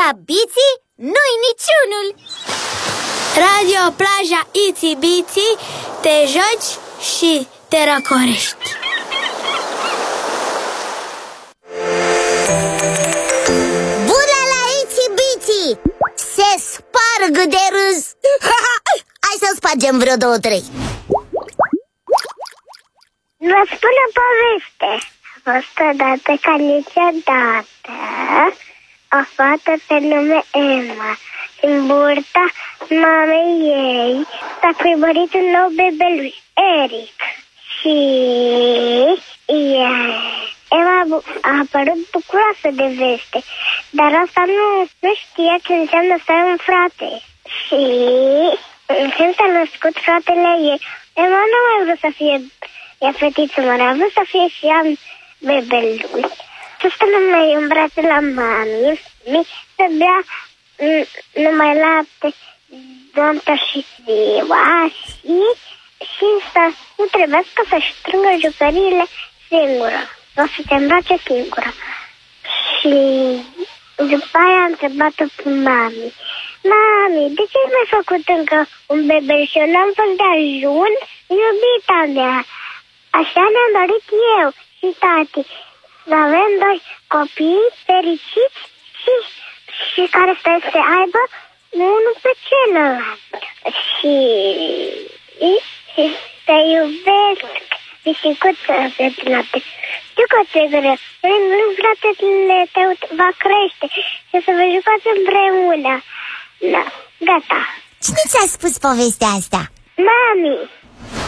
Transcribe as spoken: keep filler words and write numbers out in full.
Biții nu-i niciunul. Radio Plaja Itsy Bitsy, te joci și te răcorești. Bună la Itsy Bitsy! Se sparg de râs. Hai să spargem vreo două, trei. Vă spun o poveste. A fost odată ca niciodată o fată pe nume Emma. În burta mamei ei s-a primărit un nou bebeluș, Eric. Și ea, Emma a apărut bucuroasă de veste, dar asta nu, nu știa ce înseamnă să ai un frate. Și când s-a născut fratele ei, Emma nu a mai vrut să fie ea fetiță mare, a vrut să fie și ea bebeluș. Să stă numai în brațe la mami, să bea numai lapte, noaptea și ziua și, și să nu trebuiască să-și strângă jucăriile singură, o să se îmbrace singură. Și după aia a întrebat-o pe mami: Mami, de ce mi-ai făcut încă un bebel și eu n-am fost de ajuns? Iubita mea, așa ne-am dorit eu și tati, să avem doi copii fericiți și, și care să se aibă unul pe celălalt. Și, și să iubesc pisicuță pe noapte. Știu că ți-e greu, în fratele tău va crește și să vă jucați împreună. Da, gata. Cine ți-a spus povestea asta? Mami.